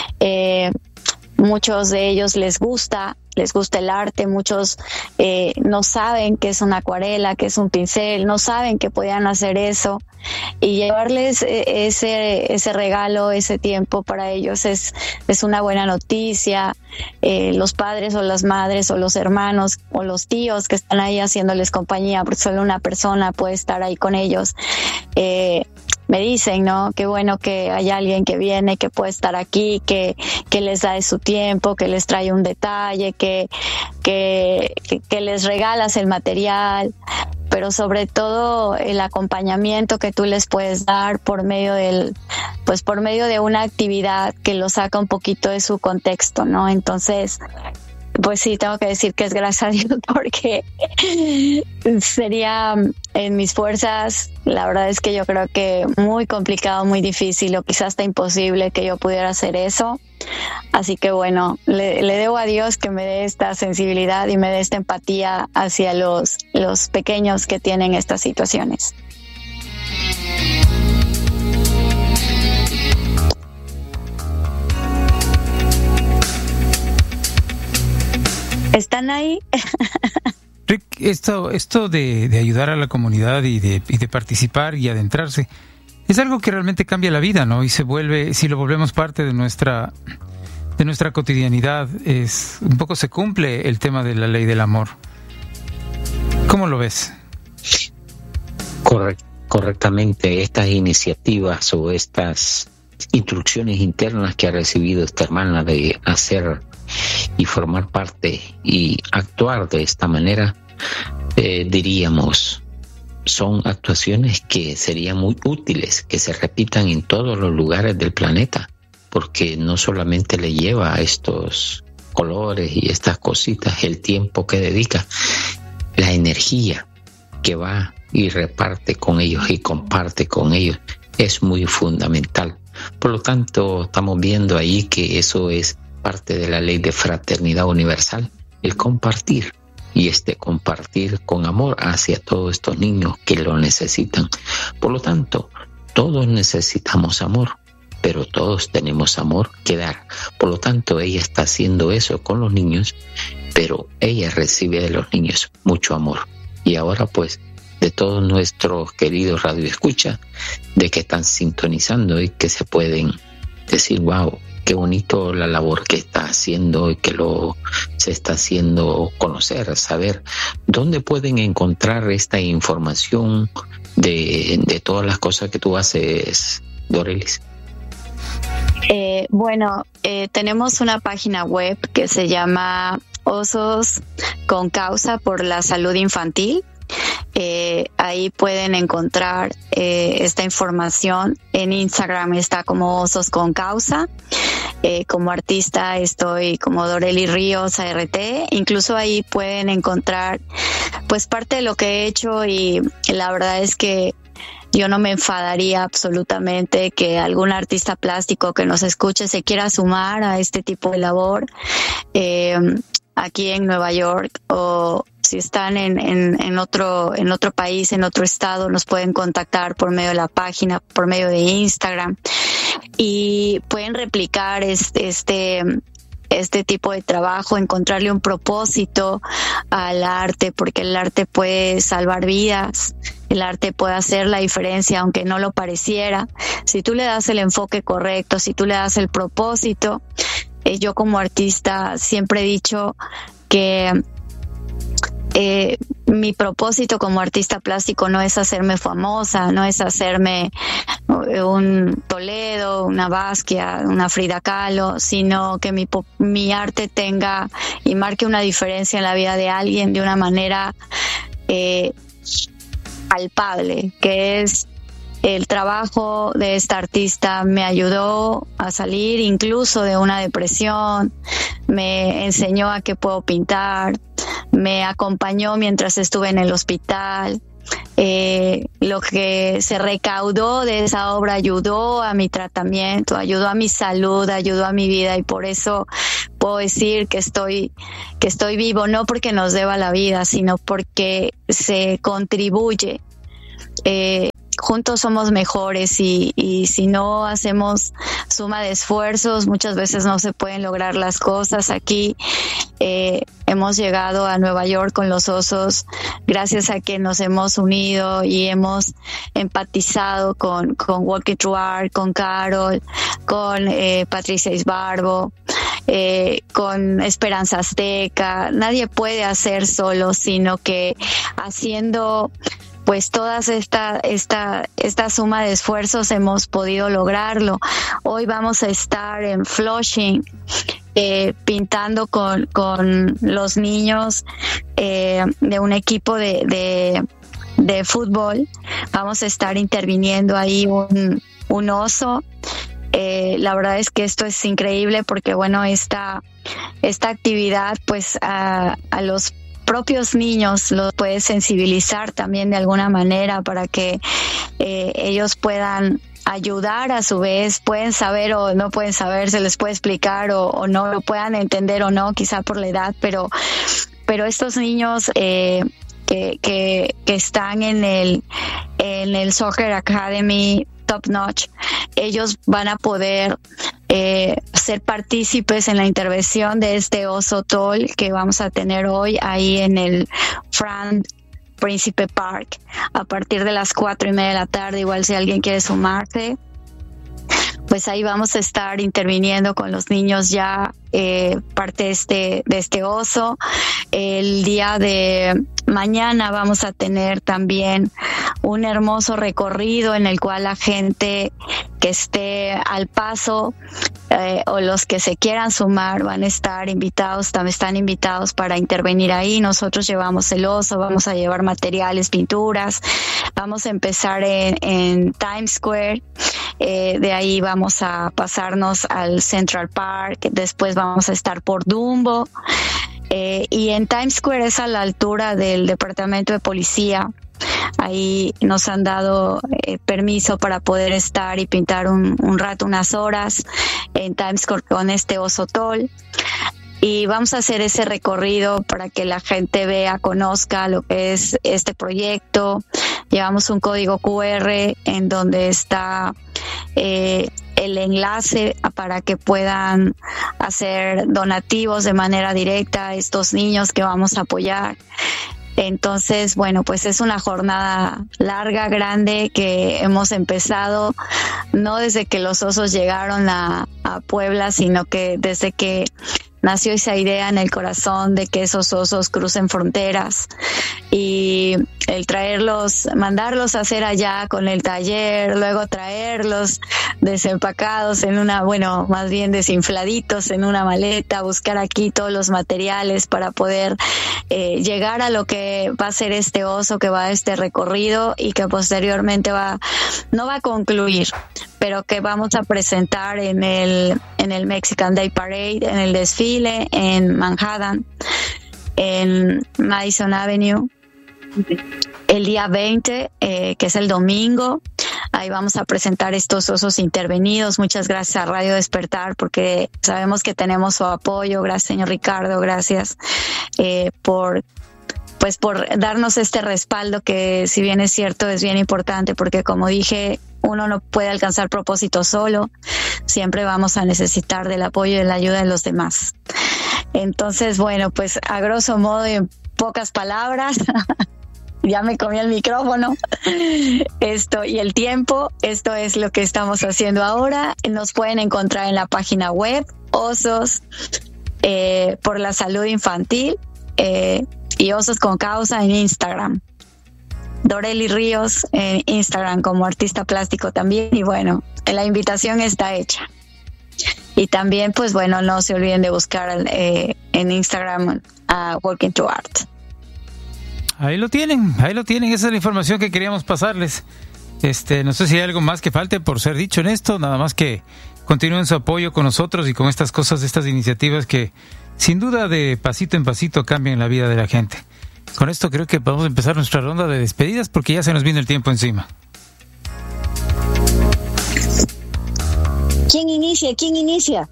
Muchos de ellos les gusta el arte, muchos no saben qué es una acuarela, qué es un pincel, no saben que podían hacer eso, y llevarles ese regalo, ese tiempo para ellos es una buena noticia. Los padres o las madres o los hermanos o los tíos que están ahí haciéndoles compañía, porque solo una persona puede estar ahí con ellos, me dicen, ¿no? Qué bueno que hay alguien que viene, que puede estar aquí, que les da de su tiempo, que les trae un detalle, que les regalas el material, pero sobre todo el acompañamiento que tú les puedes dar por medio de una actividad que los saca un poquito de su contexto, ¿no? Entonces, Pues sí, tengo que decir que es gracias a Dios, porque sería en mis fuerzas. La verdad es que yo creo que muy complicado, muy difícil o quizás hasta imposible que yo pudiera hacer eso. Así que bueno, le debo a Dios que me dé esta sensibilidad y me dé esta empatía hacia los pequeños que tienen estas situaciones. ¿Están ahí? Rick, esto de ayudar a la comunidad y de participar y adentrarse es algo que realmente cambia la vida, ¿no? Y se vuelve, si lo volvemos parte de nuestra cotidianidad, es un poco se cumple el tema de la ley del amor. ¿Cómo lo ves? Correctamente, estas iniciativas o estas instrucciones internas que ha recibido esta hermana de hacer y formar parte y actuar de esta manera, diríamos, son actuaciones que serían muy útiles que se repitan en todos los lugares del planeta, porque no solamente le lleva a estos colores y estas cositas el tiempo que dedica, la energía que va y reparte con ellos y comparte con ellos es muy fundamental. Por lo tanto, estamos viendo ahí que eso es parte de la ley de fraternidad universal, el compartir, y compartir con amor hacia todos estos niños que lo necesitan. Por lo tanto, todos necesitamos amor, pero todos tenemos amor que dar. Por lo tanto, ella está haciendo eso con los niños, pero ella recibe de los niños mucho amor. Y ahora pues, de todos nuestros queridos radioescuchas, de que están sintonizando y que se pueden decir, wow, qué bonito la labor que está haciendo y que se está haciendo conocer, saber dónde pueden encontrar esta información de todas las cosas que tú haces, Dorelis. Bueno, tenemos una página web que se llama Osos con Causa por la Salud Infantil. Ahí pueden encontrar esta información. En Instagram está como Osos con Causa. Como artista estoy como Doreli Ríos ART. Incluso ahí pueden encontrar pues parte de lo que he hecho, y la verdad es que yo no me enfadaría absolutamente que algún artista plástico que nos escuche se quiera sumar a este tipo de labor aquí en Nueva York, o si están en otro país, en otro estado, nos pueden contactar por medio de la página, por medio de Instagram, y pueden replicar este tipo de trabajo, encontrarle un propósito al arte, porque el arte puede salvar vidas, el arte puede hacer la diferencia aunque no lo pareciera. Si tú le das el enfoque correcto, si tú le das el propósito. Yo como artista siempre he dicho que mi propósito como artista plástico no es hacerme famosa, no es hacerme un Toledo, una Basquiat, una Frida Kahlo, sino que mi arte tenga y marque una diferencia en la vida de alguien de una manera palpable, que es el trabajo de esta artista. Me ayudó a salir incluso de una depresión, me enseñó a qué puedo pintar, me acompañó mientras estuve en el hospital. Lo que se recaudó de esa obra ayudó a mi tratamiento, ayudó a mi salud, ayudó a mi vida, y por eso puedo decir que estoy vivo, no porque nos deba la vida, sino porque se contribuye. Juntos somos mejores, y si no hacemos suma de esfuerzos, muchas veces no se pueden lograr las cosas. Aquí hemos llegado a Nueva York con los Osos gracias a que nos hemos unido y hemos empatizado con Walking Through Art, con Carol, con Patricia Isbarbo, con Esperanza Azteca. Nadie puede hacer solo, sino que haciendo pues toda esta suma de esfuerzos hemos podido lograrlo. Hoy vamos a estar en Flushing pintando con los niños de un equipo de fútbol. Vamos a estar interviniendo ahí un oso La verdad es que esto es increíble porque, bueno, esta actividad, pues, a los propios niños los puede sensibilizar también de alguna manera para que ellos puedan ayudar a su vez, pueden saber o no pueden saber, se les puede explicar o no lo puedan entender o no, quizá por la edad, pero estos niños que están en el Soccer Academy Top Notch, ellos van a poder ser partícipes en la intervención de este oso tol que vamos a tener hoy ahí en el Franz Príncipe Park a partir de las 4:30 de la tarde. Igual si alguien quiere sumarse, pues ahí vamos a estar interviniendo con los niños ya parte de este oso. El día de mañana vamos a tener también un hermoso recorrido en el cual la gente que esté al paso o los que se quieran sumar van a estar invitados, también están invitados para intervenir ahí. Nosotros llevamos el oso, vamos a llevar materiales, pinturas, vamos a empezar en Times Square, de ahí vamos a pasarnos al Central Park, después vamos a estar por Dumbo, y en Times Square es a la altura del Departamento de Policía. Ahí nos han dado permiso para poder estar y pintar un rato, unas horas en Times Square con este oso tol. Y vamos a hacer ese recorrido para que la gente vea, conozca lo que es este proyecto. Llevamos un código QR en donde está el enlace para que puedan hacer donativos de manera directa a estos niños que vamos a apoyar. Entonces, bueno, pues es una jornada larga, grande, que hemos empezado no desde que los osos llegaron a Puebla, sino que desde que nació esa idea en el corazón de que esos osos crucen fronteras, y el traerlos, mandarlos a hacer allá con el taller, luego traerlos desempacados en una, bueno, más bien desinfladitos en una maleta, buscar aquí todos los materiales para poder llegar a lo que va a ser este oso, que va a este recorrido y que posteriormente no va a concluir, pero que vamos a presentar en el Mexican Day Parade, en el desfile en Manhattan, en Madison Avenue, el día 20, que es el domingo. Ahí vamos a presentar estos osos intervenidos. Muchas gracias a Radio Despertar, porque sabemos que tenemos su apoyo. Gracias, señor Ricardo, gracias por darnos este respaldo, que si bien es cierto es bien importante, porque como dije, uno no puede alcanzar propósito solo, siempre vamos a necesitar del apoyo y de la ayuda de los demás. Entonces, bueno, pues a grosso modo y en pocas palabras, ya me comí el micrófono, esto y el tiempo, esto es lo que estamos haciendo ahora. Nos pueden encontrar en la página web Osos por la Salud Infantil, y Osos con Causa en Instagram. Doreli Ríos en Instagram como artista plástico también, y bueno, la invitación está hecha. Y también, pues bueno, no se olviden de buscar en Instagram a Walking to Art. Ahí lo tienen, esa es la información que queríamos pasarles. No sé si hay algo más que falte por ser dicho en esto, nada más que continúen su apoyo con nosotros y con estas cosas, estas iniciativas que sin duda de pasito en pasito cambian la vida de la gente. Con esto creo que podemos empezar nuestra ronda de despedidas porque ya se nos viene el tiempo encima. ¿Quién inicia?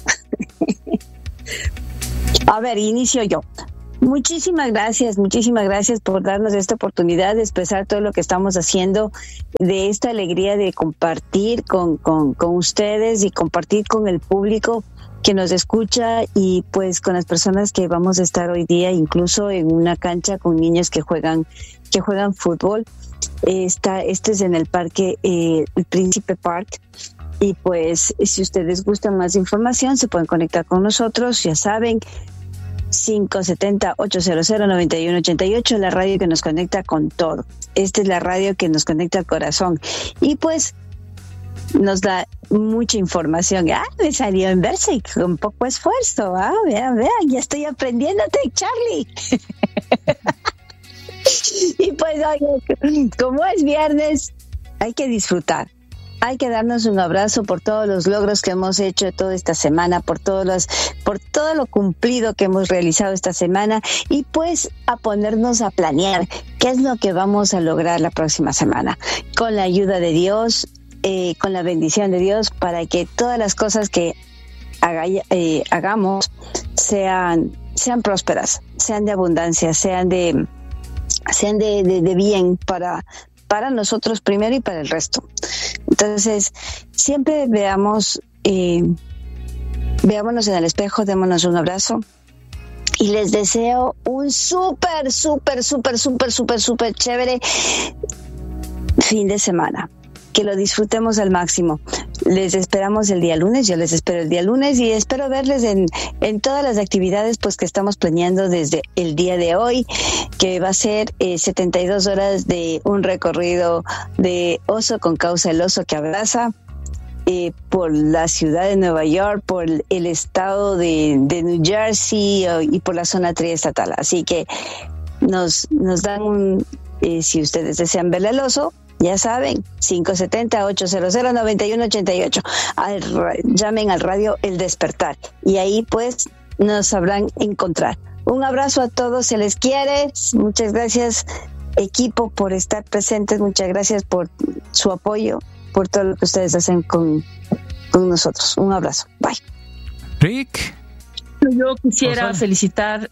A ver, inicio yo. Muchísimas gracias por darnos esta oportunidad de expresar todo lo que estamos haciendo, de esta alegría de compartir con ustedes y compartir con el público que nos escucha, y pues con las personas que vamos a estar hoy día, incluso en una cancha con niños que juegan fútbol. Este es en el parque, el Príncipe Park. Y pues si ustedes gustan más información, se pueden conectar con nosotros, ya saben, 570-800-9188, la radio que nos conecta con todo. Esta es la radio que nos conecta al corazón. Y pues nos da mucha información. Me salió en verse con poco esfuerzo. Vean, ya estoy aprendiéndote, Charlie. Y pues, como es viernes, hay que disfrutar. hay que darnos un abrazo por todos los logros que hemos hecho toda esta semana, por todo lo cumplido que hemos realizado esta semana, y pues a ponernos a planear qué es lo que vamos a lograr la próxima semana, con la ayuda de Dios, con la bendición de Dios, para que todas las cosas que hagamos sean prósperas, sean de abundancia, sean de bien para nosotros primero y para el resto. Entonces, siempre veámonos en el espejo, démonos un abrazo y les deseo un súper chévere fin de semana. Que lo disfrutemos al máximo. Les esperamos el día lunes, yo les espero el día lunes y espero verles en todas las actividades pues que estamos planeando desde el día de hoy, que va a ser 72 horas de un recorrido de Oso con Causa, el oso que abraza, por la ciudad de Nueva York, por el estado de New Jersey y por la zona triestatal. Así que nos dan si ustedes desean verle al oso, ya saben, 570-800-9188. Llamen al radio El Despertar y ahí pues nos sabrán encontrar. Un abrazo a todos, se les quiere. Muchas gracias, equipo, por estar presentes. Muchas gracias por su apoyo, por todo lo que ustedes hacen con nosotros. Un abrazo. Bye. Rick. Yo quisiera felicitar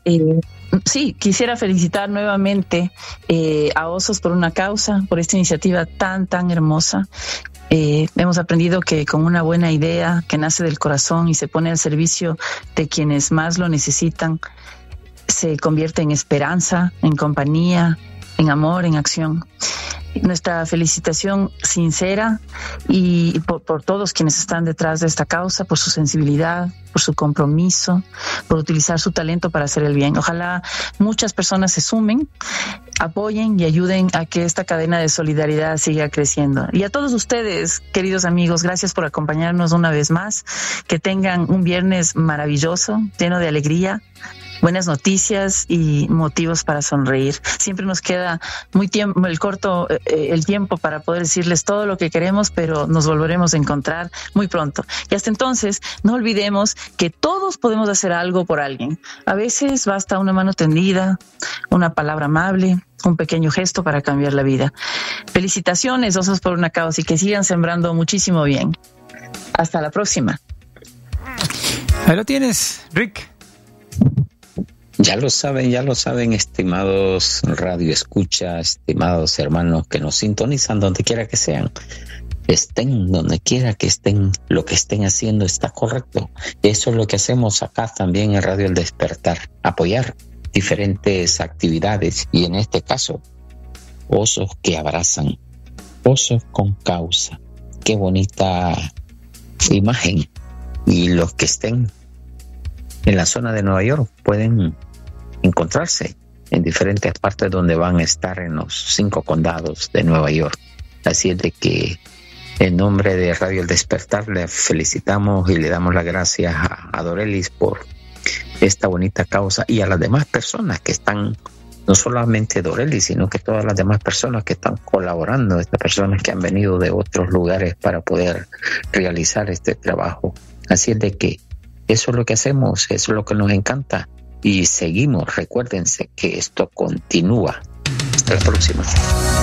nuevamente a Osos por una Causa, por esta iniciativa tan hermosa. Hemos aprendido que con una buena idea que nace del corazón y se pone al servicio de quienes más lo necesitan, se convierte en esperanza, en compañía, en amor, en acción. Nuestra felicitación sincera y por todos quienes están detrás de esta causa, por su sensibilidad, por su compromiso, por utilizar su talento para hacer el bien. Ojalá muchas personas se sumen, apoyen y ayuden a que esta cadena de solidaridad siga creciendo. Y a todos ustedes, queridos amigos, gracias por acompañarnos una vez más. Que tengan un viernes maravilloso, lleno de alegría, buenas noticias y motivos para sonreír. Siempre nos queda el tiempo para poder decirles todo lo que queremos, pero nos volveremos a encontrar muy pronto. Y hasta entonces, no olvidemos que todos podemos hacer algo por alguien. A veces basta una mano tendida, una palabra amable, un pequeño gesto para cambiar la vida. Felicitaciones, Osos por una Causa, y que sigan sembrando muchísimo bien. Hasta la próxima. Ahí lo tienes, Rick. Ya lo saben, estimados radioescuchas, estimados hermanos que nos sintonizan donde quiera que sean. Estén donde quiera que estén, lo que estén haciendo está correcto. Eso es lo que hacemos acá también en Radio El Despertar, apoyar diferentes actividades y en este caso, Osos que abrazan, Osos con Causa. Qué bonita imagen. Y los que estén en la zona de Nueva York pueden encontrarse en diferentes partes donde van a estar en los 5 condados de Nueva York. Así es de que en nombre de Radio El Despertar le felicitamos y le damos las gracias a Dorelis por esta bonita causa y a las demás personas que están, no solamente Dorelis, sino que todas las demás personas que están colaborando, estas personas que han venido de otros lugares para poder realizar este trabajo. Así es de que eso es lo que hacemos, eso es lo que nos encanta y seguimos. Recuérdense que esto continúa. Hasta la próxima.